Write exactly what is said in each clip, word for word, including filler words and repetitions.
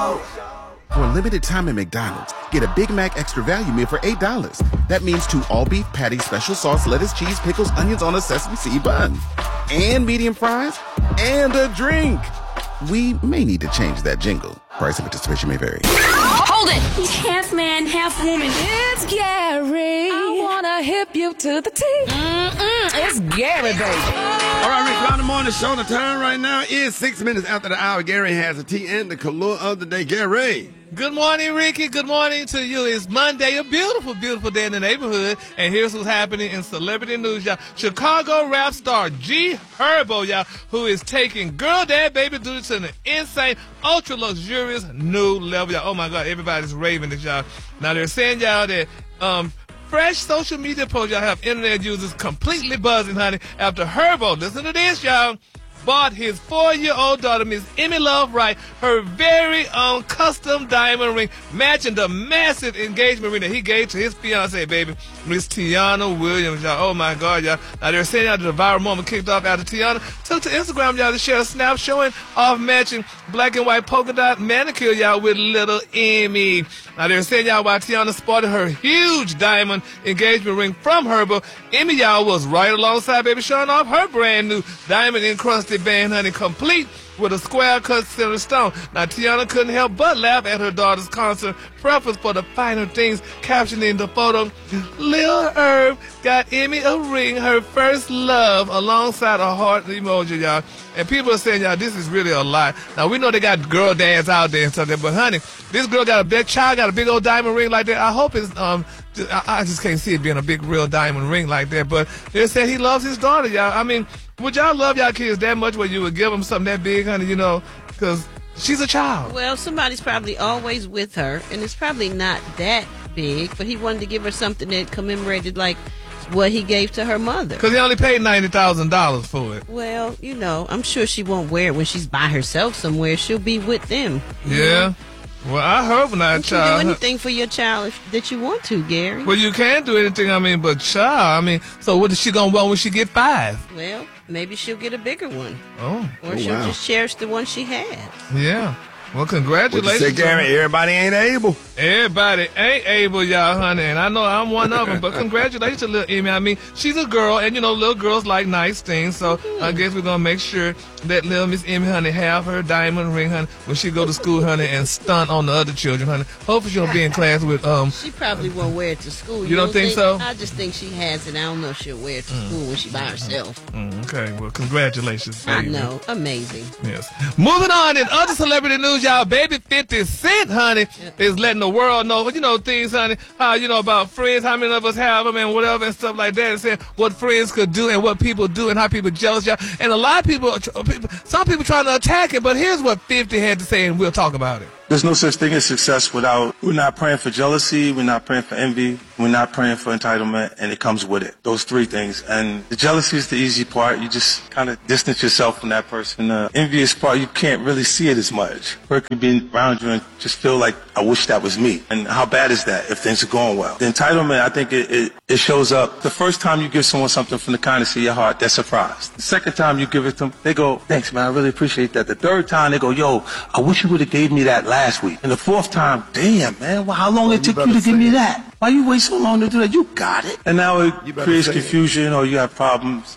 For a limited time at McDonald's, get a Big Mac Extra Value Meal for eight dollars. That means two all-beef patties, special sauce, lettuce, cheese, pickles, onions on a sesame seed bun. And medium fries. And a drink. We may need to change that jingle. Price and participation may vary. Hold it! He's half man, half woman. It's Gary. I wanna hip you to the T. Mm-mm, it's Gary, baby. All right, Rick, round the morning show. The time right now is six minutes after the hour. Gary has a tea and the color of the day. Gary. Good morning, Ricky. Good morning to you. It's Monday, a beautiful, beautiful day in the neighborhood. And here's what's happening in celebrity news, y'all. Chicago rap star G Herbo, y'all, who is taking Girl Dad Baby Duty to an insane, ultra luxurious new level, y'all. Oh my God, everybody's raving this, y'all. Now they're saying, y'all, that um fresh social media posts, y'all, have internet users completely buzzing, honey, after Herbo, listen to this, y'all, bought his four-year-old daughter, Miss Emmy Love Wright, her very own custom diamond ring, matching the massive engagement ring that he gave to his fiancee, baby, Miss Tiana Williams, y'all. Oh, my God, y'all. Now, they're saying out the viral moment kicked off after Tiana took to Instagram, y'all, to share a snap showing off matching black and white polka dot manicure, y'all, with little Emmy. Now, they're saying, y'all, while Tiana sported her huge diamond engagement ring from Herbo, Emmy, y'all, was right alongside, baby, showing off her brand new diamond-encrusted band, honey, complete with a square-cut center stone. Now, Tiana couldn't help but laugh at her daughter's constant preference for the finer things, captioning the photo, Lil Herb got Emmy a ring, her first love, alongside a heart emoji, y'all. And people are saying, y'all, this is really a lie. Now, we know they got girl dads out there and stuff there, but, honey, this girl got a big child, got a big old diamond ring like that. I hope it's, um, I, I just can't see it being a big, real diamond ring like that, but they said he loves his daughter, y'all. I mean, would y'all love y'all kids that much where you would give them something that big, honey, you know, because she's a child? Well, somebody's probably always with her, and it's probably not that big, but he wanted to give her something that commemorated, like, what he gave to her mother. Because he only paid ninety thousand dollars for it. Well, you know, I'm sure she won't wear it when she's by herself somewhere. She'll be with them. Yeah. Know? Well, I hope not, you child. You can do anything for your child if, that you want to, Gary. Well, you can do anything, I mean, but child, I mean, so what is she going to want when she get five? Well, maybe she'll get a bigger one. Oh. Or oh, she'll wow. just cherish the one she has. Yeah. Well, congratulations. What you say, Gary? Everybody ain't able. Everybody ain't able, y'all, honey. And I know I'm one of them, but congratulations to little Emmy. I mean, she's a girl, and, you know, little girls like nice things. So mm-hmm. I guess we're going to make sure that little Miss Emmy, honey, have her diamond ring, honey, when she go to school, honey, and stunt on the other children, honey. Hopefully she'll be in class with... um. She probably won't wear it to school. You, you don't, don't think, think so? I just think she has it. I don't know if she'll wear it to mm. school when she by herself. Mm, okay, well, congratulations, baby. I know. Amazing. Yes. Moving on in other celebrity news, y'all, baby fifty Cent, honey, is letting the world know, you know, things, honey, how, you know, about friends, how many of us have them and whatever and stuff like that, and saying what friends could do and what people do and how people jealous, y'all. And a lot of people, some people trying to attack it, but here's what fifty had to say, and we'll talk about it. There's no such thing as success without, we're not praying for jealousy, we're not praying for envy, we're not praying for entitlement, and it comes with it. Those three things. And the jealousy is the easy part. You just kind of distance yourself from that person. The envious part, you can't really see it as much. Or it could be around you and just feel like, I wish that was me. And how bad is that if things are going well? The entitlement, I think it, it, it shows up. The first time you give someone something from the kindness of your heart, they're surprised. The second time you give it to them, they go, thanks, man, I really appreciate that. The third time, they go, yo, I wish you would have gave me that last week. And the fourth time, damn, man, well, how long well, it took you to give me that? Why you wait so long to do that? You got it. And now it creates confusion it. Or you have problems.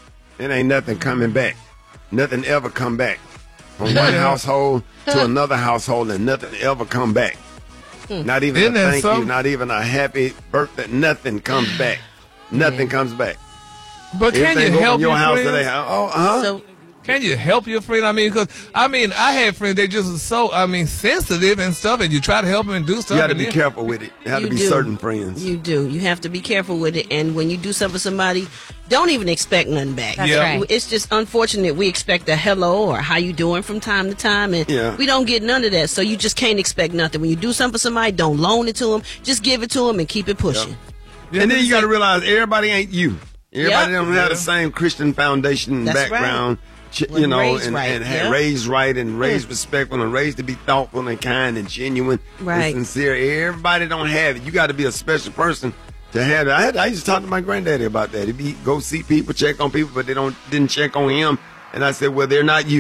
It ain't nothing coming back. Nothing ever come back. From one household to another household and nothing ever come back. Hmm. Not even Isn't a thank so? you, not even a happy birthday. Nothing comes back. Nothing yeah. comes back. But can Everything you help your your house friends? today? Oh, uh-huh. So, Can you help your friend? I mean, because, I mean, I had friends, they just are so, I mean, sensitive and stuff, and you try to help them and do stuff. You got to be then... careful with it. You have you to be do. certain friends. You do. You have to be careful with it, and when you do something for somebody, don't even expect nothing back. That's yeah. right. It's just unfortunate we expect a hello or how you doing from time to time, and yeah. we don't get none of that, so you just can't expect nothing. When you do something for somebody, don't loan it to them. Just give it to them and keep it pushing. Yep. Yeah, and then you got to realize everybody ain't you. Everybody yep. don't have the same Christian foundation and That's background. Right. You know, raised and, right. and yep. had raised right and raised mm. respectful and raised to be thoughtful and kind and genuine right. and sincere. Everybody don't have it. You got to be a special person to have it. I, had, I used to talk to my granddaddy about that. He'd be, go see people, check on people, but they don't didn't check on him. And I said, well, they're not you.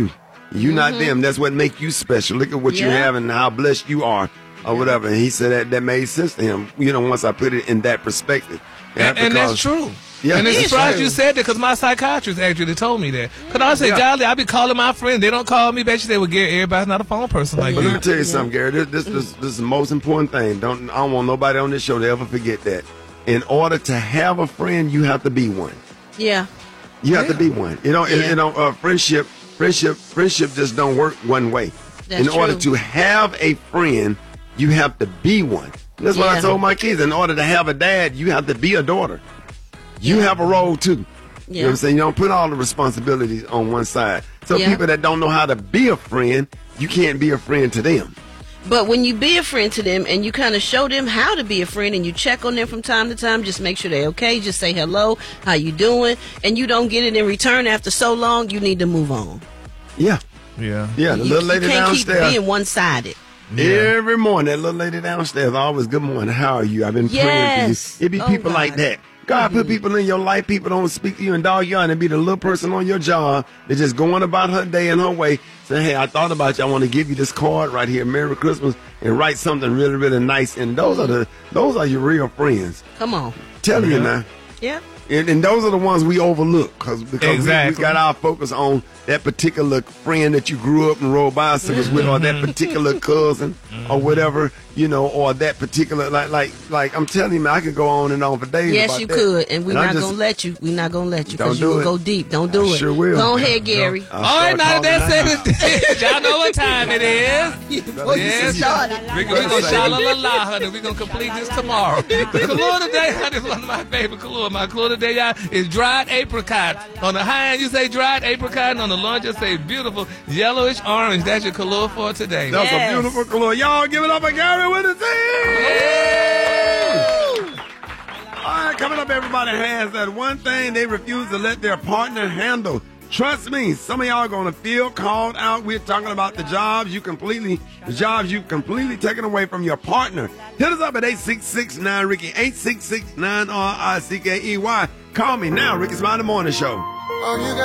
You Mm-hmm. not them. That's what make you special. Look at what you Yeah. have and how blessed you are, or whatever. And he said that that made sense to him. You know, once I put it in that perspective. Yeah, And, and because- that's true. Yeah, and it's it's surprised true. you said that because my psychiatrist actually told me that. Because I said, Yeah. golly, I be calling my friends. They don't call me back. She said, well, Gary, everybody's not a phone person like But let me you. tell you something, Gary. This, this, this, this is the most important thing. Don't I don't want nobody on this show to ever forget that. In order to have a friend, you have to be one. Yeah. You have to be one. You know, Yeah. you know, uh, friendship, friendship, friendship just don't work one way. That's in order true. to have a friend, you have to be one. That's what I Yeah. told my kids. In order to have a dad, you have to be a daughter. You have a role too. You know what Yeah. I'm saying? You don't put all the responsibilities on one side. So Yeah. people that don't know how to be a friend, you can't be a friend to them. But when you be a friend to them and you kind of show them how to be a friend and you check on them from time to time, just make sure they're okay. Just say hello, how you doing, and you don't get it in return after so long, you need to move on. Yeah. Yeah. Yeah, the You, little lady you can't downstairs. keep being one-sided. Every morning, that little lady downstairs always, good morning, how are you? I've been Yes. praying for you. It be Oh, people God. like that. God put people in your life, people don't speak to you and dog you, and it be the little person on your job that just going about her day and her way, saying, hey, I thought about you, I want to give you this card right here, Merry Christmas, and write something really, really nice. And those are the those are your real friends. Come on. Telling you now. Yeah. And, and those are the ones we overlook cause, because we, Exactly. we got our focus on that particular friend that you grew up and rode bicycles with, or that particular cousin, or whatever, you know, or that particular like like like I'm telling you, man, I could go on and on for days. Yes, about you that. could, and we're I not just- gonna let you. We're not gonna let you Don't because you do will it. go deep. Don't do I it. sure will. Go ahead, Gary. I'll All right, start now that calling said out. it, y'all know what time it is. Before you Yes. started. We're going to sha la la la, honey. We're going to complete this tomorrow. The Kahlua today, honey, is one of my favorite Kahlua. My Kahlua today, y'all, is dried apricot. On the high end, you say dried apricot, and on the lunch, you say beautiful yellowish orange. That's your Kahlua for today. That's Yes. a beautiful color. Y'all give it up for Gary with his team. All right, coming up, everybody has that one thing they refuse to let their partner handle. Trust me, some of y'all are going to feel called out. We're talking about the jobs you completely, the jobs you completely taken away from your partner. Hit us up at eight six six nine Ricky, eight six six nine R I C K E Y. Call me now, Ricky's Mind the Morning Show. Oh, you got